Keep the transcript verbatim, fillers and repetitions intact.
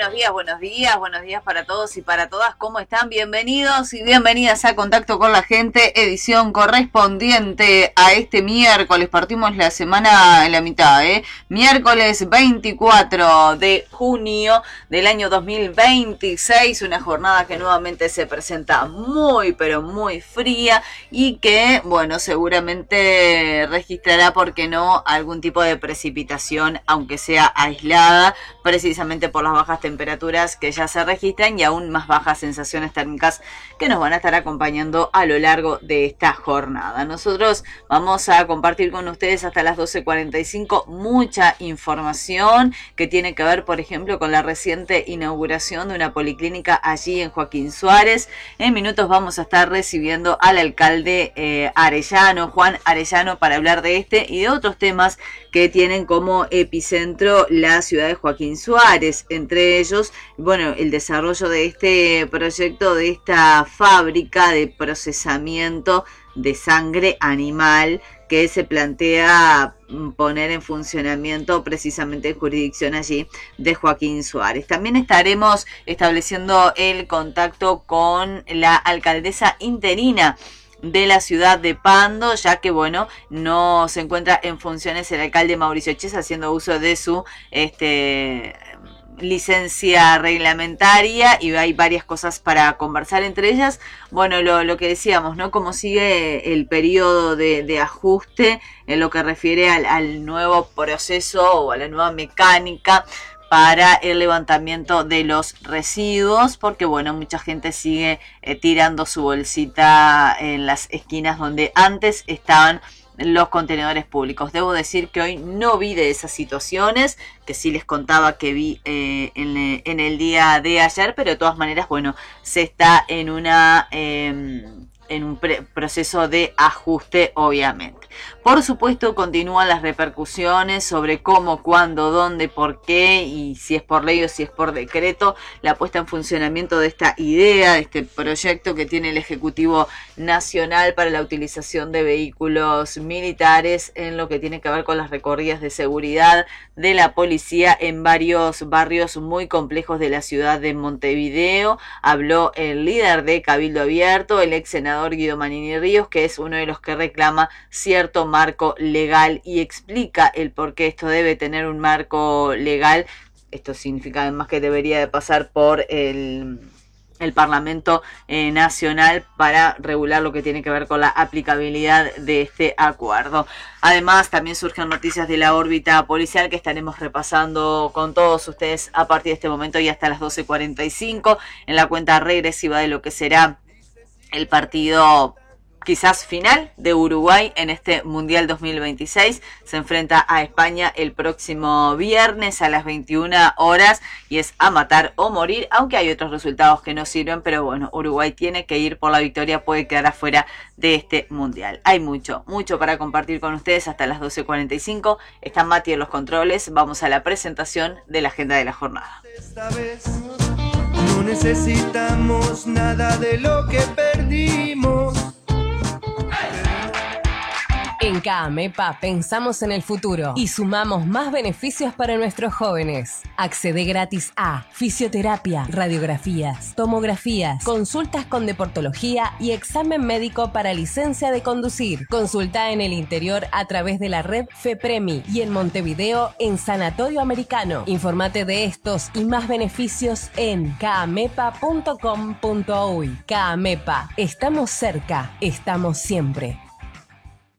buenos días, buenos días, buenos días para todos y para todas. ¿Cómo están? Bienvenidos y bienvenidas a Contacto con la Gente, edición correspondiente a este miércoles. Partimos la semana en la mitad, ¿eh? Miércoles veinticuatro de junio del año dos mil veintiséis, una jornada que nuevamente se presenta muy, pero muy fría y que, bueno, seguramente registrará, ¿por qué no?, algún tipo de precipitación, aunque sea aislada, precisamente por las bajas temperaturas que ya se registran y aún más bajas sensaciones térmicas que nos van a estar acompañando a lo largo de esta jornada. Nosotros vamos a compartir con ustedes hasta las doce cuarenta y cinco mucha información que tiene que ver, por ejemplo, con la reciente inauguración de una policlínica allí en Joaquín Suárez. En minutos vamos a estar recibiendo al alcalde eh, Arellano, Juan Arellano, para hablar de este y de otros temas que tienen como epicentro la ciudad de Joaquín Suárez, entre ellos, bueno, el desarrollo de este proyecto, de esta fábrica de procesamiento de sangre animal que se plantea poner en funcionamiento precisamente en jurisdicción allí de Joaquín Suárez. También estaremos estableciendo el contacto con la alcaldesa interina de la ciudad de Pando, ya que, bueno, no se encuentra en funciones el alcalde Mauricio Ches, haciendo uso de su este licencia reglamentaria, y hay varias cosas para conversar, entre ellas, bueno, lo, lo que decíamos, ¿no? Cómo sigue el periodo de, de ajuste en lo que refiere al, al nuevo proceso o a la nueva mecánica para el levantamiento de los residuos, porque, bueno, mucha gente sigue eh, tirando su bolsita en las esquinas donde antes estaban los contenedores públicos. Debo decir que hoy no vi de esas situaciones, que sí les contaba que vi eh, en, en el día de ayer, pero de todas maneras, bueno, se está en una eh, en un pre- proceso de ajuste, obviamente. Por supuesto, continúan las repercusiones sobre cómo, cuándo, dónde, por qué, y si es por ley o si es por decreto, la puesta en funcionamiento de esta idea, de este proyecto que tiene el Ejecutivo Nacional para la utilización de vehículos militares en lo que tiene que ver con las recorridas de seguridad de la policía en varios barrios muy complejos de la ciudad de Montevideo. Habló el líder de Cabildo Abierto, el ex senador Guido Manini Ríos, que es uno de los que reclama cierto marco legal y explica el por qué esto debe tener un marco legal. Esto significa además que debería de pasar por el, el Parlamento eh, Nacional para regular lo que tiene que ver con la aplicabilidad de este acuerdo. Además, también surgen noticias de la órbita policial que estaremos repasando con todos ustedes a partir de este momento y hasta las doce cuarenta y cinco en la cuenta regresiva de lo que será el partido quizás final de Uruguay en este Mundial dos mil veintiséis. Se enfrenta a España el próximo viernes a las veintiuna horas y es a matar o morir, aunque hay otros resultados que no sirven, pero bueno, Uruguay tiene que ir por la victoria, puede quedar afuera de este Mundial. Hay mucho, mucho para compartir con ustedes hasta las doce cuarenta y cinco. Está Mati en los controles. Vamos a la presentación de la agenda de la jornada. Esta vez no necesitamos nada de lo que perdimos. En CAAMEPA pensamos en el futuro y sumamos más beneficios para nuestros jóvenes. Accede gratis a fisioterapia, radiografías, tomografías, consultas con deportología y examen médico para licencia de conducir. Consulta en el interior a través de la red FEPREMI y en Montevideo en Sanatorio Americano. Informate de estos y más beneficios en caamepa punto com punto uy. CAAMEPA, estamos cerca, estamos siempre.